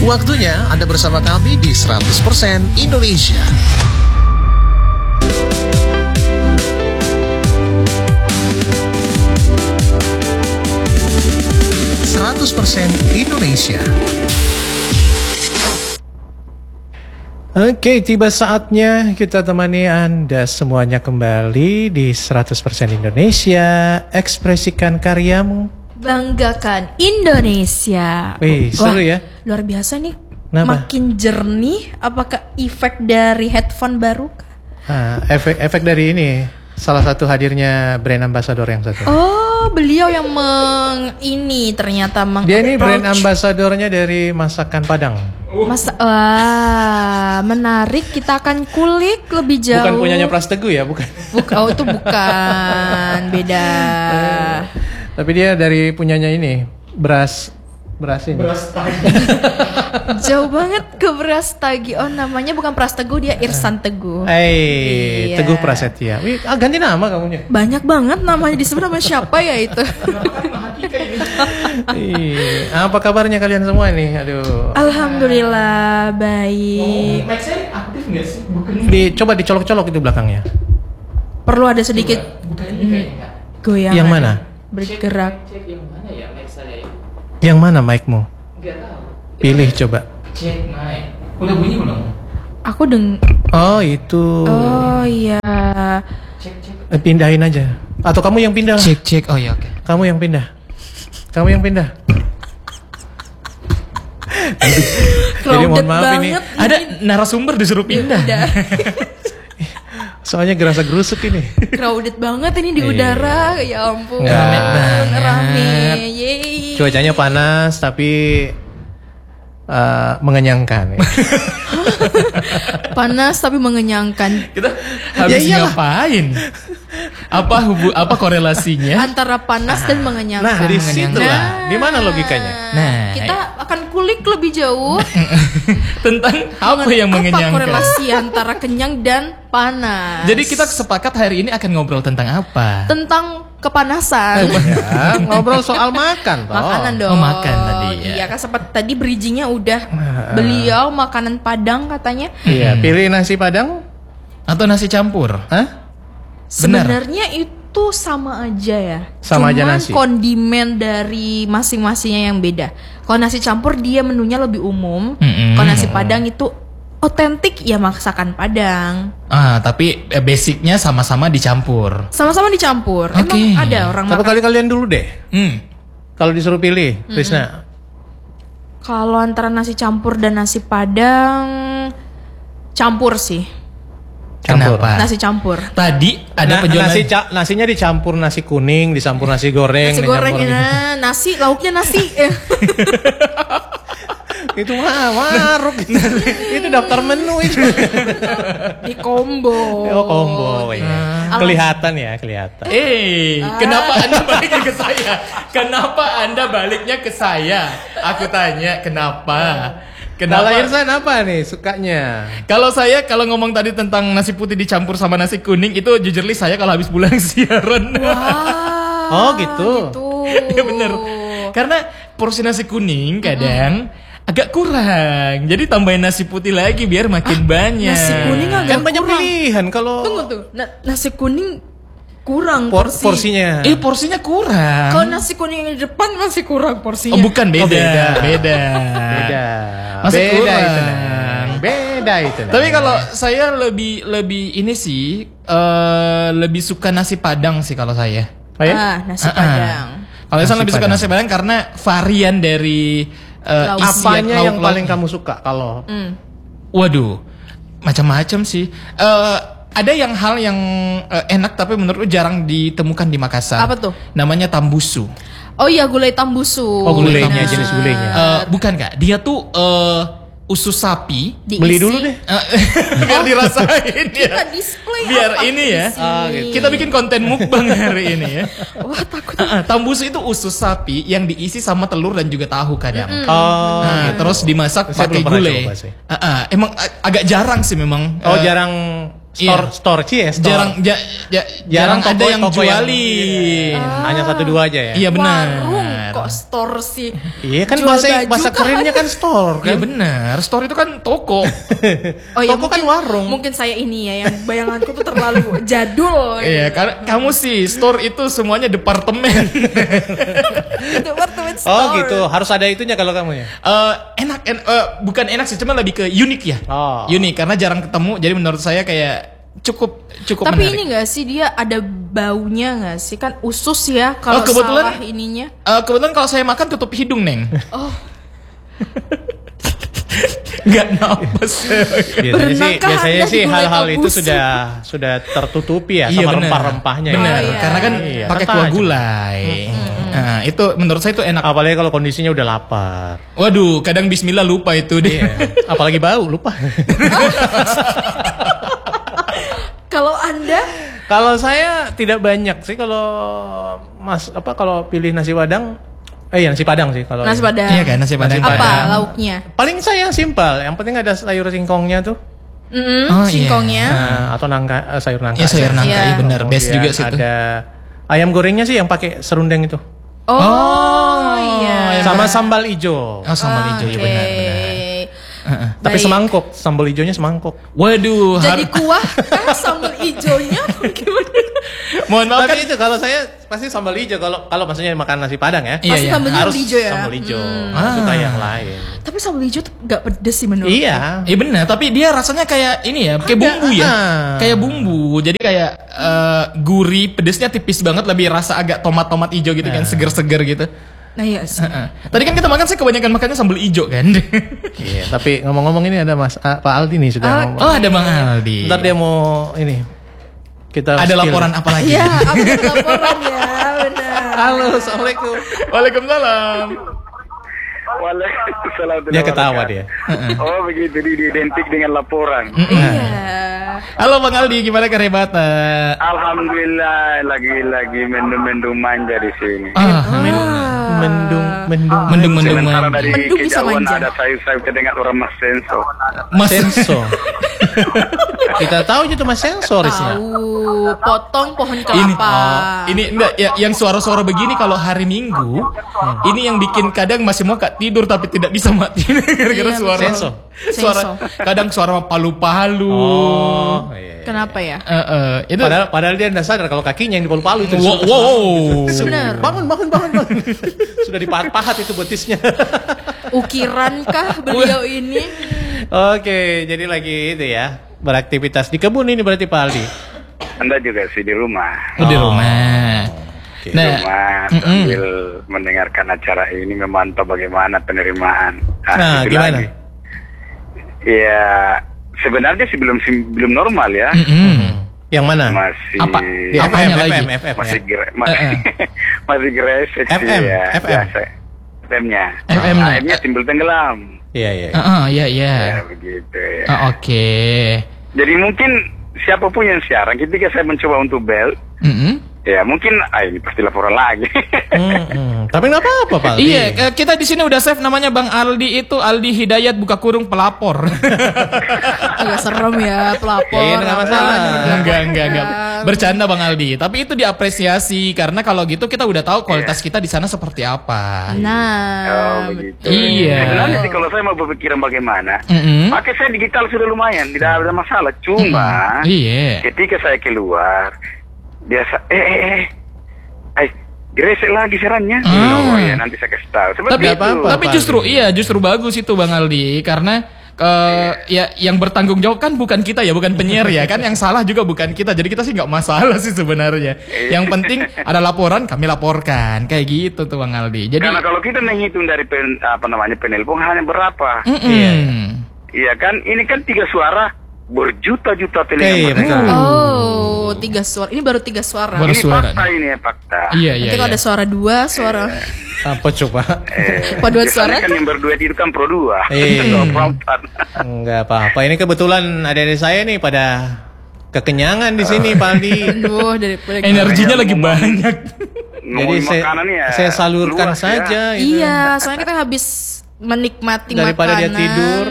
Waktunya Anda bersama kami di 100% Indonesia. Indonesia. Oke, tiba saatnya kita temani Anda semuanya kembali di 100% Indonesia. Ekspresikan karyamu, banggakan Indonesia. Wih, seru ya. Luar biasa nih. Kenapa? Makin jernih. Apakah efek dari headphone baru? Efek dari ini. Salah satu hadirnya brand ambassador yang satu. Oh, beliau yang ternyata Dia ini brand ambassadornya dari masakan Padang. Menarik. Kita akan kulik lebih jauh. Bukan punyanya Pras Teguh ya, bukan? Oh, itu bukan. Beda. Tapi dia dari punyanya ini, beras ini. Beras tagi. Jauh banget ke beras tagi. Oh, namanya bukan Pras Teguh, dia Irsan Teguh. Iya. Teguh Prasetya. Wih, ganti nama kamunya. Banyak banget namanya disebut sama siapa ya itu. Apa kabarnya kalian semua nih? Aduh. Alhamdulillah baik. Mic saya aktif nggak sih? Coba dicolok-colok itu belakangnya. Perlu ada sedikit Bukan ini kayaknya. goyangan. Yang mana? Bergerak. Cek yang mana ya mic saya ya? Yang mana mic-mu? Nggak tahu. Pilih coba. Cek mic. Udah bunyi belum? Aku Oh, itu. Oh iya. Cek. Pindahin aja. Atau kamu yang pindah? Cek. Oh ya oke. Kamu yang pindah. Jadi mohon maaf ini. Ada narasumber disuruh pindah. Udah. Soalnya gerasa-gerusuk ini. Crowded banget ini di udara. Ya ampun. Rame. Yeay. Cuacanya panas tapi mengenyangkan. Ya. Panas tapi mengenyangkan. Kita habis ngapain? Apa korelasinya? Antara panas dan mengenyangkan. Nah, di situ lah. Di mana logikanya? Nah, kita akan kulik lebih jauh tentang apa yang apa mengenyangkan. korelasi antara kenyang dan panas. Jadi kita sepakat hari ini akan ngobrol tentang apa? Tentang kepanasan. Ya, ngobrol soal makan toh. Makanan dong. Oh, makan tadi ya. Iya kan sempat tadi bridgingnya udah. Beliau makanan Padang katanya. Iya, pilih nasi Padang Atau nasi campur? Hah? Sebenarnya itu sama aja ya. Sama aja Cuman nasi. kondimen dari masing-masingnya yang beda. Kalau nasi campur dia menunya lebih umum. Kalau nasi Padang itu otentik ya masakan Padang. Tapi basicnya sama-sama dicampur. Sama-sama dicampur. Oke. Emang ada orang Satu makan. kali kalian dulu deh. Kalau disuruh pilih, Krisna. Kalau antara nasi campur dan nasi Padang, campur sih. Campur. Kenapa? Nasi campur. Tadi ada penjual Nasinya dicampur nasi kuning, dicampur nasi goreng, Nasi goreng, dicampur nasi lauknya nasi. itu mah maruk. Itu daftar menu itu. Di combo. Oh, combo ya. Kelihatan ya, kelihatan. Kenapa Anda baliknya ke saya? Kenapa Anda baliknya ke saya? Aku tanya, kenapa? Kalau Irsan apa nih sukanya? Kalau saya kalau ngomong tadi tentang nasi putih dicampur sama nasi kuning itu jujurly saya kalau habis pulang siaran. Oh gitu. Ya bener. Karena porsi nasi kuning kadang agak kurang. Jadi tambahin nasi putih lagi biar makin banyak. Nasi kuning agak Kan banyak kurang. pilihan kalau Tunggu tuh. Nasi kuning kurang porsinya. Porsinya kurang. Kalau nasi kuning yang di depan masih kurang porsinya. Oh bukan, beda. Beda. Masih Beda kurang. itu. Beda itu. Tapi kalau saya lebih ini sih lebih suka nasi Padang sih kalau saya. Oh, ya? Nasi Padang. Kalau saya Nasi lebih suka Padang. nasi Padang karena varian dari Apanya yang lauk-lauknya. paling kamu suka kalau? Waduh, macam-macam sih. Ada hal yang enak tapi menurutku jarang ditemukan di Makassar. Apa tuh? Namanya tambusu. Oh iya, gulai tambusu. Oh, gulainya, jenis gulainya. Bukan Kak, dia tuh usus sapi. Diisi. Beli dulu deh. Biar dirasain ya. Kita display Biar apa ini ya. isinya. Kita bikin konten mukbang hari ini ya. Wah takut. Tambusu itu usus sapi yang diisi sama telur dan juga tahu kadang. Oh. Nah, terus dimasak Saya pakai belum pernah gulai. coba sih. Emang agak jarang sih memang. Oh, jarang iya. store sih ya, store. Jarang ada yang toko yang jualin. hanya 1-2 aja ya. Iya benar. kok store sih? Iya kan Jual baju bahasa kan? kerennya kan store Iya kan. benar, store itu kan toko. Oh ya, Toko kan warung. Mungkin saya ini ya yang bayanganku tuh terlalu jadul. Iya, karena kamu sih store itu semuanya departemen. Department store. Oh gitu, harus ada itunya kalau kamu ya. Bukan enak sih, cuma lebih ke unik ya. Oh. Unik karena jarang ketemu, jadi menurut saya kayak cukup Tapi menarik. ini gak sih dia ada baunya gak sih? Kan usus ya kalau kebetulan- salah ininya. Kebetulan kalau saya makan tutup hidung, Neng. Oh, Nggak napas. Biasanya Anda sih di hal-hal gulai itu busuk? sudah tertutupi ya Iya, sama benar. rempah-rempahnya. Benar, Oh, iya. karena kan Iya, pakai kan kuah tajam. gulai. Nah, itu menurut saya itu enak. Apalagi kalau kondisinya udah lapar. Waduh, kadang bismillah lupa itu deh. Iya. Apalagi bau, lupa. kalau Anda Kalau saya tidak banyak sih kalau kalau pilih nasi padang, nasi padang sih kalau. nasi padang. Iya kan, nasi padang. Apa Padang. lauknya? Paling saya yang simpel, yang penting ada sayur singkongnya tuh. Oh, iya. Singkongnya. Atau sayur nangka. Iya, sayur nangka, Iya. iya benar. Best Kemudian juga sih itu. Ada ayam gorengnya sih yang pakai serundeng itu. Oh, iya. Sama sambal ijo. Oh, sambal hijau ya Oke. benar. Tapi Baik. semangkuk, sambal ijonya semangkuk. Waduh, Jadi kuah kan sambal ijonya gimana? mohon maaf kan. Tapi itu kalau saya pasti sambal ijo kalau maksudnya makan nasi padang ya. Iya, Pasti iya. sambal Harus hijau ya. sambal ijo. Ah. Suka yang lain. Tapi sambal hijau tuh gak pedes sih menurut. Iya. Iya benar, tapi dia rasanya kayak ini ya, kayak bumbu ya. Kayak bumbu. Jadi kayak gurih, pedesnya tipis banget, lebih rasa agak tomat-tomat hijau gitu kan, seger-seger gitu. Nah iya sih. Tadi kan kita makan sih kebanyakan makannya sambal hijau kan. Iya, tapi ngomong-ngomong ini ada Pak Aldi nih sudah ngomong. Oh, ada Bang Aldi. Ntar dia mau ini. Kita Ada skill. laporan apa lagi? Iya, update laporan ya, benar. Halo, assalamualaikum. Waalaikumsalam. Waalaikumsalam. Dia ketawa dia. Oh begitu, dia identik dengan laporan. Iya. Halo Bang Aldi, gimana karebata? Alhamdulillah, lagi mendung-mendung manja di sini. Mendung. Sementara dari Mendung bisa kejauhan manja. ada sayur-sayur terdengar orang Mas Senso. Mas Sensor. Kita tahu itu Mas sensorisnya. Tahu, potong pohon ini kelapa. ini enggak ya, yang suara-suara begini kalau hari Minggu ini yang bikin kadang masih mau kak tidur tapi tidak bisa mati gara-gara Iya, suara Senso. suara kadang suara palu-palu. Oh, iya. Kenapa ya? Itu Padahal dia tidak sadar kalau kakinya yang di palu-palu itu. wow. Benar. Bangun. Sudah dipahat itu betisnya. Ukiran kah beliau ini? Oke, jadi lagi itu ya. Beraktivitas di kebun ini berarti Pak Aldi. Anda juga sih di rumah. Di rumah. Di Nah, rumah sambil mendengarkan acara ini memantau bagaimana penerimaan. Nah, itu gimana? lagi. Ya, sebenarnya sih belum normal ya. Yang mana? Masih Apa? Di Apanya lagi? FM masih ya. masih gresek sih FM, ya. FM. Biasa. FM-nya. FM-nya. FM-nya timbul tenggelam. Iya. Iya. Ya begitu ya. Oke. Jadi mungkin siapapun yang siaran ketika saya mencoba untuk bel, ya mungkin ini pasti laporan lagi. Tapi nggak apa-apa Pak Aldi. Iya, kita di sini udah save namanya Bang Aldi itu Aldi Hidayat buka kurung pelapor. Agak serem ya pelapor. Iya, nggak masalah. Enggak. Bercanda Bang Aldi, tapi itu diapresiasi karena kalau gitu kita udah tahu kualitas kita di sana seperti apa. Nah, Begitu. Iya. Sebenarnya sih kalau saya mau berpikiran bagaimana, pakai saya digital sudah lumayan, tidak ada masalah. Cuma Iya. ketika saya keluar, biasa gresek lagi serannya. Oh ya nanti saya kasih tahu. Seperti Tapi itu. apa-apa. tapi justru bagus itu Bang Aldi karena ya yang bertanggung jawab kan bukan kita ya, bukan penyiar ya kan, yang salah juga bukan kita, jadi kita sih nggak masalah sih sebenarnya. Yang penting ada laporan kami laporkan kayak gitu tuh Bang Aldi. Jadi Karena kalau kita menghitung dari penelpon hanya berapa? Iya kan, ini kan 3 suara berjuta-juta Iya, telepon. betul. Oh, 3 suara. Ini baru 3 suara. Baru Ini suara. fakta ini ya fakta. Iya. Nanti kalau ada suara 2, suara Apa coba? paduan Biasanya suara. kan yang berduet itu kan pro 2. Iya. Pro 4. Enggak apa-apa. Ini kebetulan adik-adik saya nih pada kekenyangan di sini Pak Aldi. Aduh, daripada energinya lagi banyak. Jadi saya salurkan luas saja. ya. itu. Iya, soalnya kita habis menikmati Daripada dia makanan. tidur.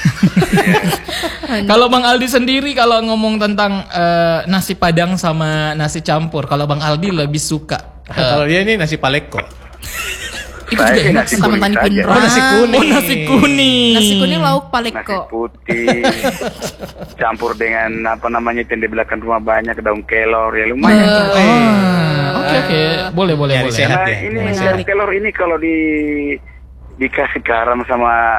Kalau Bang Aldi sendiri kalau ngomong tentang nasi padang sama nasi campur, kalau Bang Aldi lebih suka Kalau dia ini nasi paleko. Itu juga enak sih. Sama tani saja. pinrang. Nasi kuning. Oh, nasi kuning. Nasi kuning lauk Nasi paleko. putih campur dengan apa namanya yang di belakang rumah banyak daun kelor ya lumayan. Oke. Boleh. Nyari sehat Nah, ya. ini Menarik. daun kelor ini kalau dikasih garam sama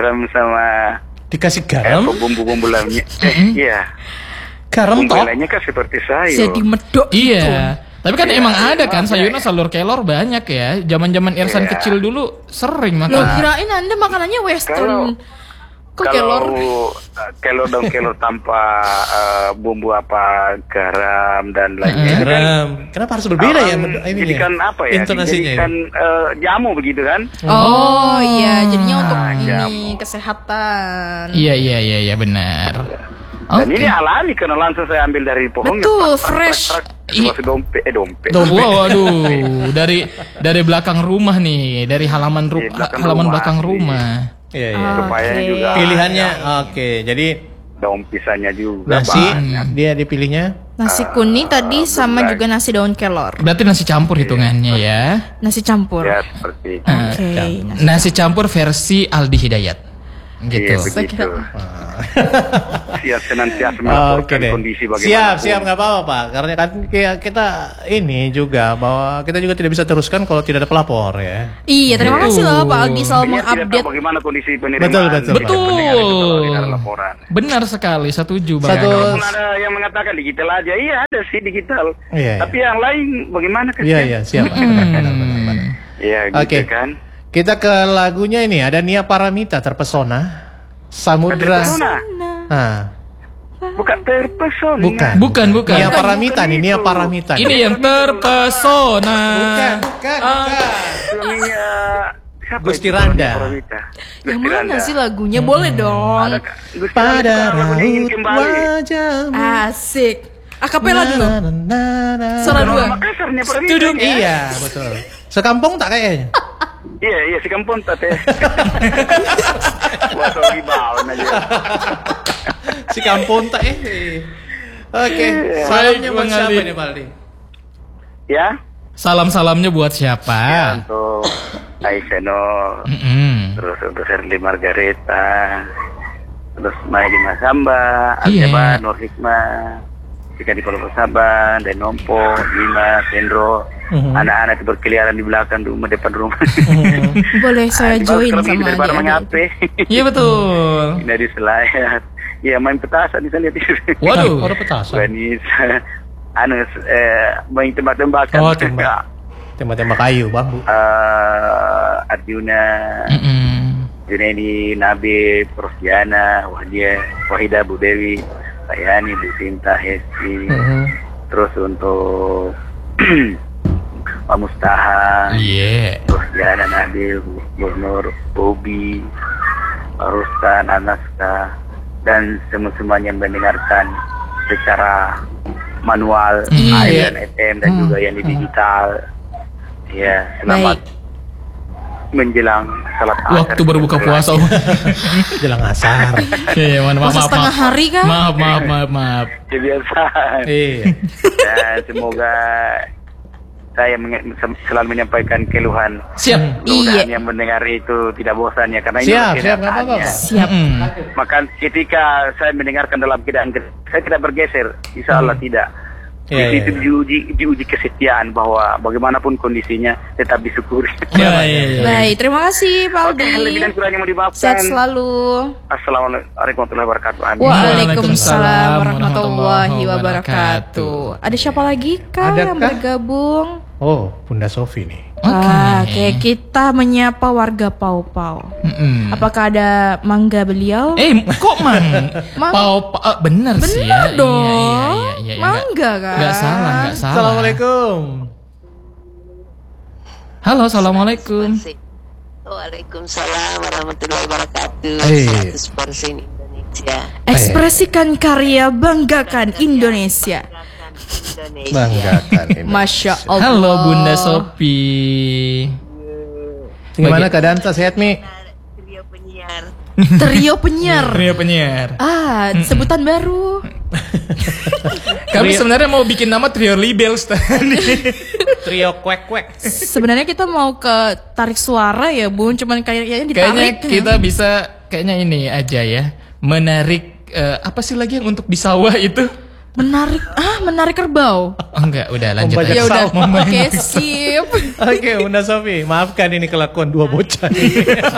Dikasih garam, bumbu-bumbu lainnya. Iya. garam Bumbu toh. lainnya kan seperti sayur. Jadi medok gitu. Iya. Tapi kan emang ada kan makanya. sayurnya salur kelor banyak ya. Zaman-zaman Irsan Iya. kecil dulu sering Loh, makan. kirain Anda makanannya western. Kok kelor? Kalau daun kelor tanpa bumbu apa garam dan lainnya. Garam. Kenapa harus berbeda ya? Ini Jadikan apa ya? intonasinya. Jadikan jamu begitu kan? Oh iya, jadinya untuk ini jamu. kesehatan. Iya benar. Dan Oke. ini alami karena langsung saya ambil dari pohonnya. Betul, fresh. Masih dompet. Wow, aduh, dari belakang rumah nih, dari halaman Iya, belakang halaman rumah. belakang rumah. Iya, iya. Supaya Oke. juga Pilihannya oke. Jadi daun pisangnya juga nasi banyak. dia dipilihnya Nasi kuning tadi sama juga nasi daun kelor. Berarti nasi campur hitungannya ya. Nasi campur. Ya seperti itu. Oke. Nasi campur versi Aldi Hidayat. Gitu. Iya begitu. Siap senantiasa Oke melaporkan deh. kondisi bagaimana. Siap nggak apa-apa Pak. Karena kan kita ini juga bahwa kita juga tidak bisa teruskan kalau tidak ada pelapor ya. Iya, terima kasih loh Pak Aldi selalu Tidak tahu mengupdate. bagaimana kondisi penerimaan. Betul. pendengar itu kalau tidak ada laporan. Benar sekali, setuju Bang. Satu- Agus. Walaupun ada yang mengatakan digital aja, iya ada sih digital. Iya, Tapi yang lain bagaimana kan? Iya siap. Pak. Benar. Iya gitu Oke. kan. Kita ke lagunya ini ada Nia Paramita Terpesona Samudra. Terpesona. Nah, Bukan terpesona. bukan. Bukan. Nia Paramita nih, Nia itu. Paramita. Ini yang terpesona. bukan. Suaminya siapa Gusti itu? Randa. Pramita. Yang Gusti mana Randa. sih lagunya? Boleh dong. Gusti Pada Randa lagunya ingin raut kembali. wajahmu. Asik. Akapela dulu. Suara Orang dua. Makassarnya Pramita. Tudung, ya? iya betul. Sekampung tak kayaknya. Iya si kampung tate. Buat ribau aja. Si kampung tak Oke, salamnya buat Bang siapa Aldi. nih Baldi? Ya. Salam-salamnya buat siapa? Untuk Aiseno, Mm-mm. terus untuk Serli Margareta, terus Maedi Masamba, Iya. Aljaba, Nur Hikmah, Jika di Palopo Saban, dan Nompo, Lima, Sendro, anak-anak itu berkeliaran di belakang rumah, depan rumah. Boleh saya join sama daripada adik-adik. mengape. Iya betul. Ini dari selayar. Ya main petasan bisa lihat itu. Waduh. Ada petasan. Vanessa, main tembak-tembakan. Oh, tembak. Tembak-tembak kayu, bambu. Arjuna, Mm-mm. Junaidi, Nabi, Prosdiana, Wahida, Bu Dewi, Sayani, Bu Sinta, Hesti. Terus untuk Pak Mustaha, Iya. Prosdiana, Nabil, Bu Nur, Bobi, Pak Rustan, Anaska, dan semuanya yang mendengarkan secara manual, Iya. AM dan FM, dan juga yang di digital. Ya, selamat menjelang salat asar. Waktu berbuka puasa. Jelang asar. Iya, maaf. Puasa setengah hari kan? Maaf. Kebiasaan. Iya. Dan semoga saya selalu menyampaikan keluhan. Siap. Mudah-mudahan Iya. yang mendengar itu tidak bosan ya, karena ini Siap, nggak kenyataannya. apa-apa. Siap. Mm-mm. Maka ketika saya mendengarkan dalam keadaan saya tidak bergeser, insya Allah tidak. Iya, Itu diuji kesetiaan bahwa bagaimanapun kondisinya tetap disyukuri. Baik. Baik, terima kasih Pak Oke, lebih dan Aldi. kurangnya mau dimaafkan. Sehat selalu. Assalamualaikum warahmatullahi wabarakatuh. Amin. Waalaikumsalam warahmatullahi wabarakatuh. Ada siapa lagi Kak yang Adakah? bergabung? Oh, Bunda Sofi nih. Oke, kita menyapa warga Pau-Pau. Mm-mm. Apakah ada mangga beliau? Kok man? Mang- Bener sih ya. Bener dong. Iya. Mangga kan? Nggak salah. Assalamualaikum. Halo, assalamualaikum. Waalaikumsalam warahmatullahi wabarakatuh. Hey. 100% Indonesia. Ekspresikan karya, banggakan Indonesia. Indonesia. Banggakan ini. Masya Allah. Halo Bunda Sopi. Gimana keadaan tak sehat Mi? Trio penyiar. Trio penyiar. Trio penyiar. Sebutan baru. Kami sebenarnya mau bikin nama Trio Libels tadi. Trio kwek-kwek. Sebenarnya kita mau ke tarik suara ya Bun, cuman kayaknya ditarik. Kayaknya kita bisa kayaknya ini aja ya. Menarik apa sih lagi yang untuk di sawah itu? Menarik kerbau. Oh enggak, udah lanjut Membajak aja. Ya udah. sawah. Oke, sip. Oke, Bunda Sofi, maafkan ini kelakuan dua bocah ini.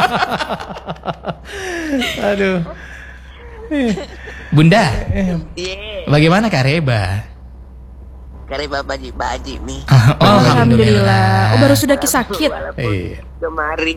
Aduh. Bunda, Iya. bagaimana Kak Reba? Karena baji nih. Alhamdulillah. Oh, baru sudah sakit. Iya. Kemarin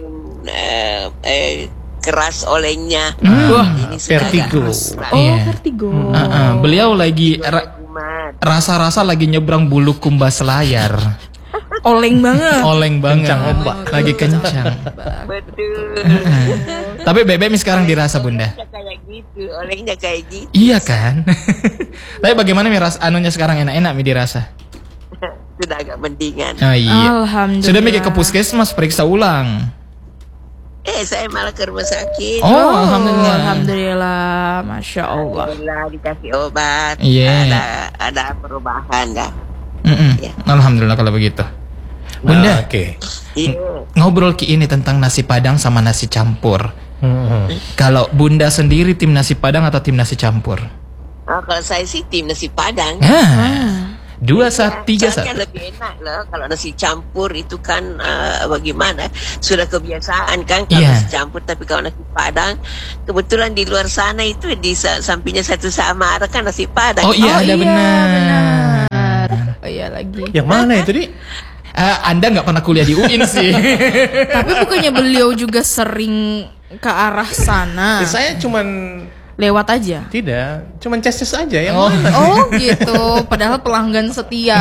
keras olehnya. Wah, Ini sudah vertigo. agak mesra. Oh, Iya. vertigo. Beliau lagi Jumat. rasa-rasa lagi nyebrang Bulukumba Selayar. Oleng banget. Oleng banget. Kencang ombak. Lagi kencang. Betul. Tapi BBM sekarang dirasa Bunda. Kayak gitu, olehnya kayak gitu. Iya kan? Tapi bagaimana mi anunya sekarang enak-enak mi dirasa? Sudah agak mendingan. Oh iya. Alhamdulillah. Sudah mikir ke puskesmas periksa ulang. Saya malah ke rumah sakit. Oh, alhamdulillah. Alhamdulillah, masya Allah. Alhamdulillah dikasih obat. Iya. Ada perubahan dah. Ya. Alhamdulillah kalau begitu. Bunda, Oke. Iya. ngobrol ki ini tentang nasi padang sama nasi campur. Kalau Bunda sendiri tim nasi padang atau tim nasi campur? Kalau saya sih tim nasi padang. 2-1-3-1. Soalnya lebih enak loh kalau nasi campur itu kan bagaimana sudah kebiasaan kan kalau Iya. nasi campur, tapi kalau nasi padang kebetulan di luar sana itu di sampingnya satu sama ada kan nasi padang. Oh iya, ada benar. Oh iya lagi. Yang mana itu, Di? Anda nggak pernah kuliah di UIN sih. Tapi bukannya beliau juga sering ke arah sana? Saya cuman Lewat aja. tidak, cuman ces aja yang Oh. mana? Oh gitu. Padahal pelanggan setia.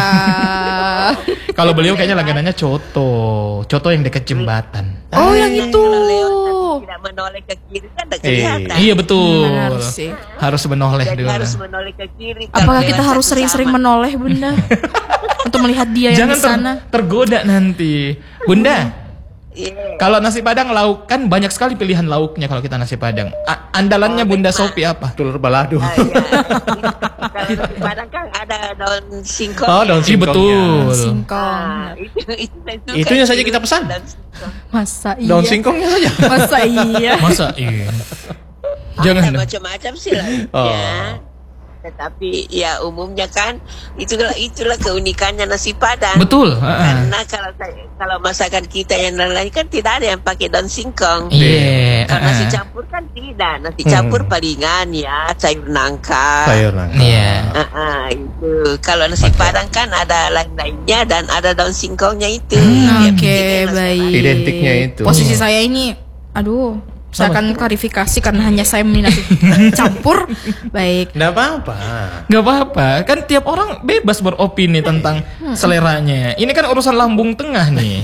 Kalau beliau kayaknya langganannya Coto yang dekat jembatan. Oh yang itu. Kalau lewat tapi tidak menoleh ke kiri kan tidak kelihatan. Iya betul. Benar sih. Harus menoleh Jadi dulu. harus menoleh ke kiri. Apakah Kalau kita lewat harus satu sering-sering sama. menoleh Bunda untuk melihat dia yang Jangan di sana? tergoda nanti. Bunda, Iya. kalau nasi padang lauk kan banyak sekali pilihan lauknya kalau kita nasi padang. Andalannya Bunda Sophie apa? Telur balado. Iya. Kalau nasi padang kan ada daun singkong. Oh, daun Iya singkongnya. betul. Singkong. Itu Itunya saja kita pesan. Daun singkong. Masa iya? Daun singkongnya saja. Masa iya? Masa iya. Ada Jangan. macam-macam sih lah. Oh. Ya. Tetapi ya umumnya kan itulah keunikannya nasi padang. Betul. Karena kalau masakan kita yang lain kan tidak ada yang pakai daun singkong. Iya. Kalau nasi campur kan tidak. Nasi campur palingan ya sayur nangka. Sayur nangka. Iya. Itu kalau nasi padang kan ada lain-lainnya dan ada daun singkongnya itu. Dia Oke, bikin nasi baik. Identiknya itu. Posisi saya ini, aduh, saya akan klarifikasi karena hanya saya minat campur. Baik. Nggak apa-apa. Gak apa-apa. Kan tiap orang bebas beropini tentang seleranya. Ini kan urusan lambung tengah nih.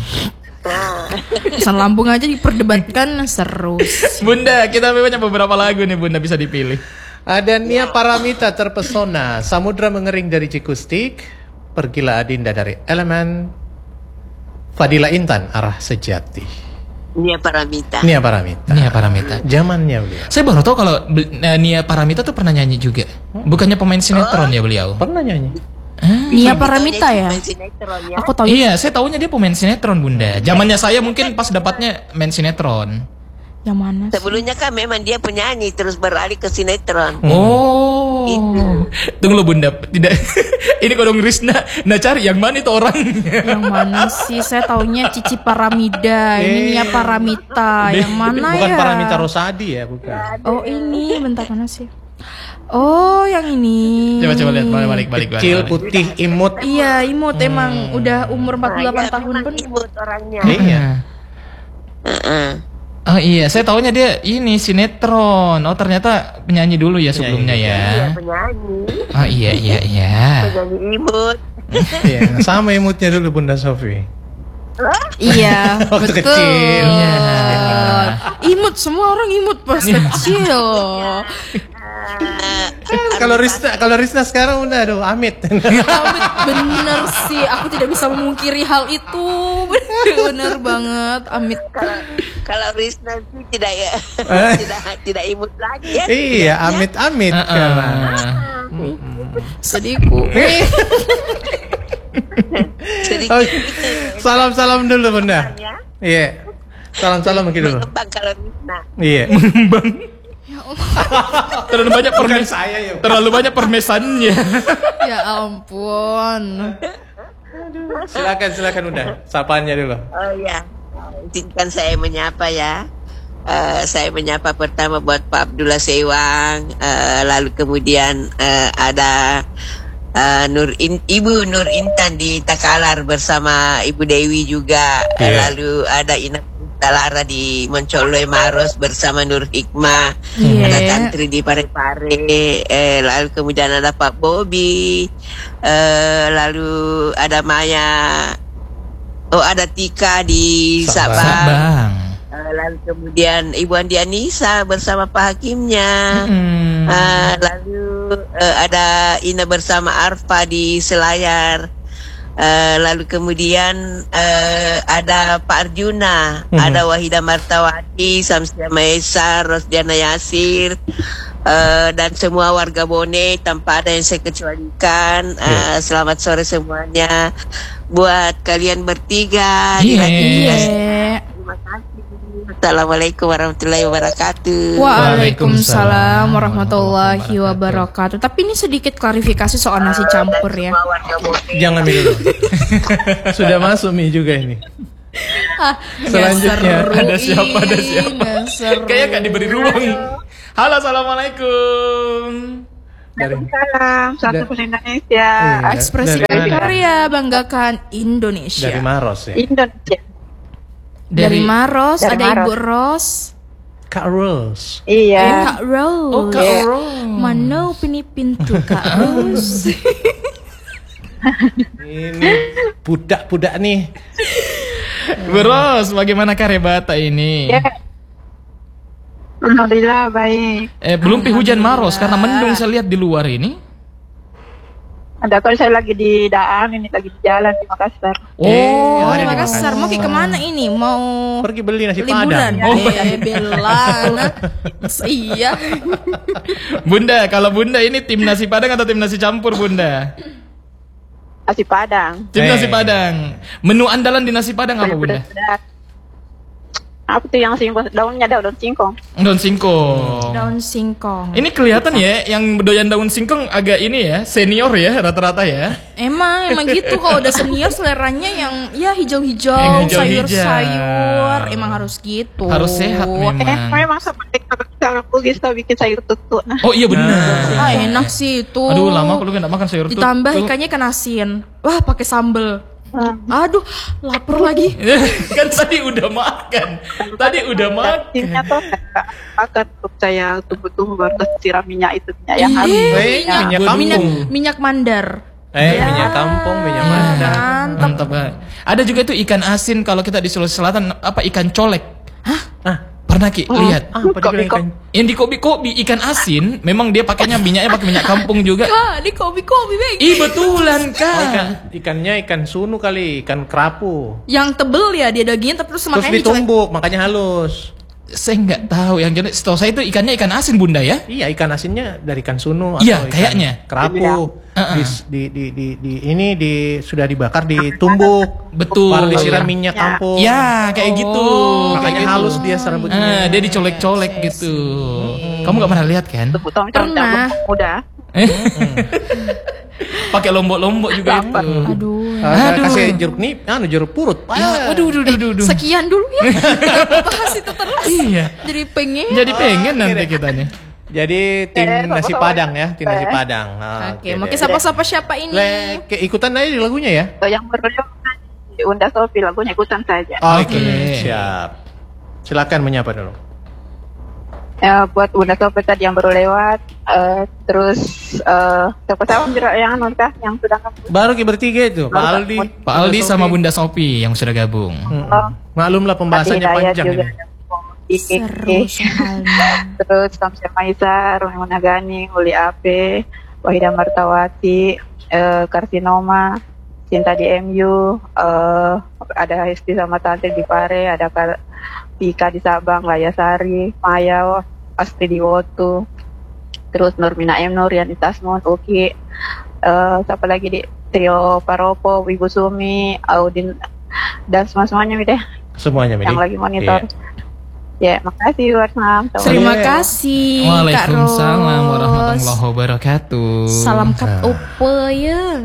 Pesan lambung aja diperdebatkan seru. Bunda, kita punya beberapa lagu nih Bunda bisa dipilih. Ada Nia Paramita Terpesona, Samudra Mengering dari Cikustik, Pergilah Adinda dari Elemen, Fadila Intan Arah Sejati. Nia Paramita. Nia Paramita. Nia Paramita. Zamannya beliau. Saya baru tahu kalau Nia Paramita tuh pernah nyanyi juga. Bukannya pemain sinetron ya beliau? Pernah nyanyi. Nia Paramita ya? Sinetron ya. Aku tahu. Iya, saya taunya dia pemain sinetron Bunda. Zamannya saya mungkin pas dapatnya main sinetron. Yang mana sih? Sebelumnya kan memang dia penyanyi terus beralih ke sinetron. Oh, tunggu lo Bunda. Tidak, ini kodong Risna. Nah cari yang mana itu orangnya? Yang mana sih? Saya taunya Cici Paramida. Ini Nia Paramita. Yang mana Bukan ya? Paramita Rosadi ya, bukan. Oh ini, bentar mana sih? Oh yang ini. Coba lihat balik. Kecil, putih, imut. Iya imut emang udah umur 48 tahun pun. Imut orangnya. Iya. Oh iya, saya taunya dia ini sinetron. Oh ternyata penyanyi dulu ya sebelumnya Iya ya. penyanyi. Oh iya. Penyanyi imut. Iya, sama imutnya dulu Bunda Sofi. Iya Waktu betul. kecil. Iya. Imut semua orang imut pas kecil. Kalau Risna sekarang udah aduh Amit. Amit bener sih, aku tidak bisa memungkiri hal itu. Bener banget, Amit. Kalau Risna sih tidak tidak imut lagi ya. Iya, Amit-amit. Heeh. Sedihku. Sedikit Oh, salam-salam dulu Bunda. Iya. Salam-salam mungkin dulu. mengembang kalau Rizna. Iya. Terlalu banyak Bukan saya ya. terlalu banyak permesannya. Ya ampun. Silakan Bunda. Sapaannya dulu. Oh ya, izinkan saya menyapa ya. Saya menyapa pertama buat Pak Abdullah Sewang, lalu kemudian ada Ibu Nur Intan di Takalar bersama Ibu Dewi juga. Yeah. Lalu ada Ina Talara di Moncoloy Maros bersama Nur Hikmah. Yeah. Ada Tantri di Parepare. Lalu kemudian ada Pak Bobi. Lalu ada Maya. Oh, ada Tika di Sabang. Bang. Lalu kemudian Ibu Andi Anissa bersama Pak Hakimnya. Lalu ada Ina bersama Arfa di Selayar. Lalu kemudian ada Pak Arjuna, ada Wahida Martawati, Samsia Maesa, Rosdiana Yasir, dan semua warga Bone tanpa ada yang saya kecualikan. Selamat sore semuanya buat kalian bertiga. Iya. Terima kasih. Assalamualaikum warahmatullahi wabarakatuh. Waalaikumsalam warahmatullahi wabarakatuh. Tapi ini sedikit klarifikasi soal nasi campur ya. Jangan Mi dulu. Sudah masuk Mi juga ini. Nggak Selanjutnya, seru, ada siapa? nggak seru. Kayak gak diberi ruang. Halo, assalamualaikum. Waalaikumsalam, satu bahasa Indonesia. Iya. Ekspresi Dari mana? karya banggakan Indonesia. Dari Maros ya. Indonesia. Dari Maros dari ada Maros. Ibu Ros. Kak Rose. Iya. Kak Rose. Oh, Kak Ros. Mana pintu Kak Rose? Ini budak-budak nih. Beros, bagaimana karya Bata ini? Ya. Alhamdulillah baik. Belum hujan Maros karena mendung saya lihat di luar ini. Ada kalau saya lagi di Daan, ini lagi di jalan di Makassar. Oh, ada di Makassar. Mau ke kemana ini? Mau Pergi beli nasi liburan? padang. Belana. Iya. Bunda, kalau Bunda ini tim nasi padang atau tim nasi campur Bunda? Nasi Padang. Tim nasi padang. Menu andalan di nasi padang apa Bunda? Apa tuh yang singkong? Daunnya daun singkong. Daun singkong. Daun singkong. Ini kelihatan ya, yang doyan daun singkong agak ini ya, senior ya rata-rata ya. Emang gitu kalau udah senior seleranya yang ya hijau-hijau, Yang hijau-hijau. sayur-sayur. Emang harus gitu. Harus sehat memang. Memang seperti kalau Bugis tuh bikin sayur tutut. Oh iya benar. Ah, enak sih itu. Aduh lama aku nggak makan sayur Ditambah tuh. ikannya ikan asin. Wah, pakai sambel. Aduh, lapar lagi. Kan tadi udah makan. Timnya tuh pakai untuk saya tunggu-tunggu baru siram minyak itu minyak yang habis. minyak kampung. Minyak mandar. Minyak kampung, minyak mandar. Mantap. Mantap banget. Ada juga itu ikan asin kalau kita di Sulawesi Selatan apa ikan colek. Pernah Ki lihat? Apa dibilang ikan? Yang di kopi-kopi ikan asin, memang dia pakainya minyaknya pakai minyak kampung juga. Kak, di kopi-kopi, Bang. Ih betulan Oh, Kak. ikannya ikan sunu kali, ikan kerapu. Yang tebel ya dia dagingnya terus Terus makanya ditumbuk, makanya halus. Saya nggak tahu yang jenis. Setahu saya itu ikannya ikan asin Bunda ya. Iya, ikan asinnya dari ikan sunu Iya, atau ikan kayaknya. kerapu. Sudah dibakar, ditumbuk. Betul. Baru disiram minyak kampung. Ya kayak gitu. Makanya halus dia serabutnya. Dia dicolek-colek gitu. Kamu nggak pernah lihat kan? Tong Pernah. muda. Pakai lombok-lombok juga itu. Aduh. Kasih jeruk jeruk purut. Ya, aduh. Sekian dulu ya. Bahas itu terus. Iya. Jadi pengen. Jadi pengen nanti kita nih. Jadi tim nasi padang ya, tim nasi padang. Oke, mau sapa-sapa siapa ini? Ikutan aja di lagunya ya. Yang berlewat Unda Sofi lagunya ikutan saja. Oke, siap. Silakan menyapa dulu. Ya, buat Unda Sofi tadi yang baru lewat, terus siapa yang nonton yang sudah Baru kita bertiga itu, Pak Aldi. Pak Aldi sama Bunda Sopi yang sudah gabung. Maklumlah pembahasannya panjang juga. ini. Seru sekali. Terus Samsia Maisa, Romi Munagani, Uli Ape, Wahida Martawati, Karsinoma, Cinta di MU, ada Hesti sama Tante di Pare, ada Pika di Sabang, Layasari, Maya, Asti di Wotu, terus Nurmina M, Nuriani Tasmun, Uki, siapa lagi di trio Paropo, Ibu Sumi, Audin, dan semuanya deh. Semuanya yang lagi monitor. Ya, makasih Warsam. Terima kasih. Waalaikumsalam warahmatullahi wabarakatuh. Salam kat ope ya.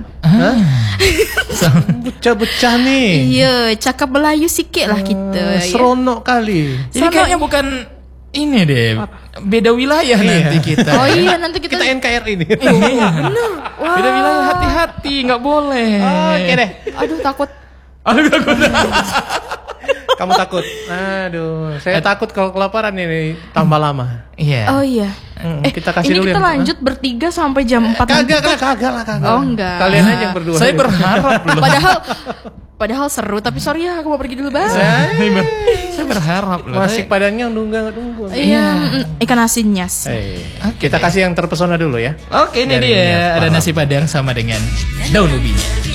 Bocah-bocah nih. Iya, cakap Melayu sikit lah kita. Seronok kali. Jadi kayaknya bukan ini deh. Beda wilayah nanti kita. Oh iya, nanti kita NKRI ini. Iya. Bener. Wah. Beda wilayah, hati-hati, nggak boleh. Oke deh. Aduh takut. Kamu takut? Aduh, saya takut kalau kelaparan ini tambah lama. Iya. Oh iya. Kita kasih ini dulu kita ya. lanjut bertiga sampai jam 4 Kagak lah. Oh enggak. Kalian aja yang berdua. Saya berharap loh. Padahal seru, tapi sorry ya aku mau pergi dulu bang. Saya berharap loh. Masih padanya nunggu. Iya, ikan asinnya sih. Kita kasih yang terpesona dulu ya. Oke, ini dia ada nasi padang sama dengan daun ubinya.